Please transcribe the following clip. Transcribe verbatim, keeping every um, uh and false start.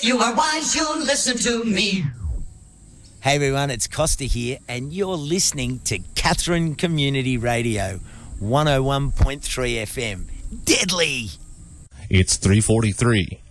If you are wise, you'll listen to me. Hey everyone, it's Costa here, and you're listening to Katherine Community Radio, one oh one point three F M. Deadly! It's three forty-three.